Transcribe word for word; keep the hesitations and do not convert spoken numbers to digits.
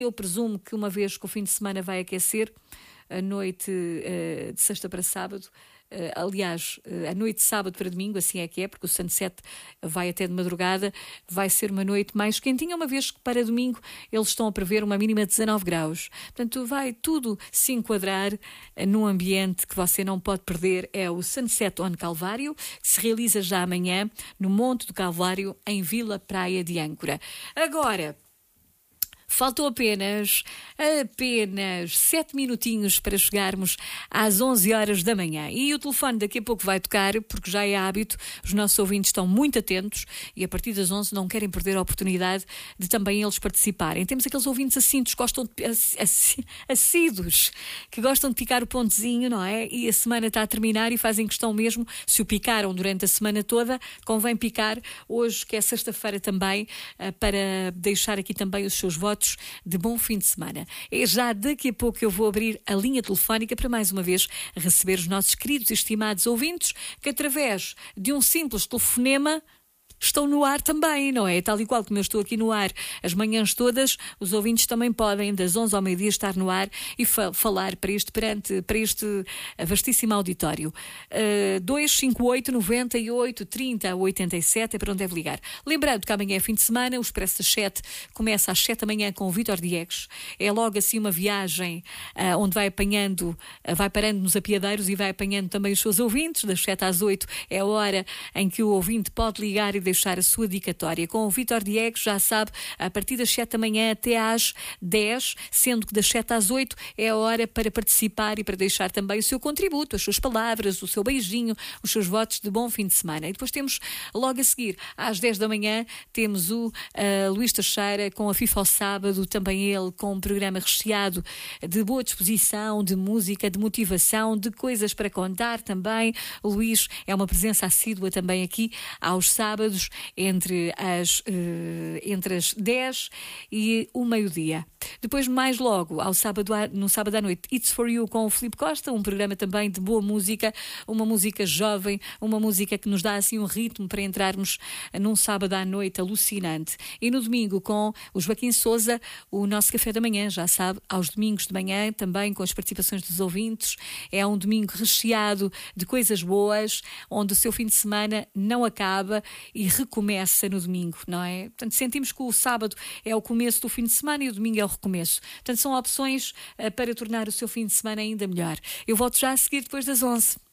Eu presumo que uma vez que o fim de semana vai aquecer, a noite uh, de sexta para sábado, uh, aliás, uh, a noite de sábado para domingo, assim é que é, porque o sunset vai até de madrugada, vai ser uma noite mais quentinha, uma vez que para domingo eles estão a prever uma mínima de dezanove graus. Portanto, vai tudo se enquadrar uh, num ambiente que você não pode perder. É o Sunset on Calvário, que se realiza já amanhã no Monte do Calvário, em Vila Praia de Âncora. Agora, faltam apenas, apenas sete minutinhos para chegarmos às onze horas da manhã. E o telefone daqui a pouco vai tocar, porque já é hábito, os nossos ouvintes estão muito atentos e a partir das onze não querem perder a oportunidade de também eles participarem. Temos aqueles ouvintes assíduos, gostam de, assíduos, que gostam de picar o pontezinho, não é? E a semana está a terminar e fazem questão mesmo, se o picaram durante a semana toda, convém picar hoje, que é sexta-feira também, para deixar aqui também os seus votos de bom fim de semana. É já daqui a pouco que eu vou abrir a linha telefónica para mais uma vez receber os nossos queridos e estimados ouvintes que através de um simples telefonema estão no ar também, não é? Tal e qual como eu estou aqui no ar as manhãs todas, os ouvintes também podem das onze ao meio-dia estar no ar e fa- falar para este, perante, para este vastíssimo auditório. Uh, dois cinco oito, nove oito, três zero, oito sete é para onde deve ligar. Lembrando que amanhã é fim de semana, o Expresso das sete começa às sete da manhã com o Vítor Diegues. É logo assim uma viagem uh, onde vai apanhando, uh, vai parando nos apiadeiros e vai apanhando também os seus ouvintes. Das sete às oito é a hora em que o ouvinte pode ligar e deixar a sua dicatória. Com o Vítor Diegues, já sabe, a partir das sete da manhã até às dez, sendo que das sete às oito é a hora para participar e para deixar também o seu contributo, as suas palavras, o seu beijinho, os seus votos de bom fim de semana. E depois temos, logo a seguir, às dez da manhã, temos o uh, Luís Teixeira com a FIFA ao sábado, também ele com um programa recheado de boa disposição, de música, de motivação, de coisas para contar também. O Luís é uma presença assídua também aqui aos sábados, entre as, uh, entre as dez e o meio-dia. Depois, mais logo, ao sábado, no sábado à noite, It's For You com o Filipe Costa, um programa também de boa música, uma música jovem, uma música que nos dá assim um ritmo para entrarmos num sábado à noite alucinante. E no domingo com o Joaquim Sousa, o nosso café da manhã, já sabe, aos domingos de manhã, também com as participações dos ouvintes. É um domingo recheado de coisas boas, onde o seu fim de semana não acaba e recomeça no domingo, não é? Portanto, sentimos que o sábado é o começo do fim de semana e o domingo é o recomeço. Portanto, são opções uh, para tornar o seu fim de semana ainda melhor. Eu volto já a seguir depois das onze.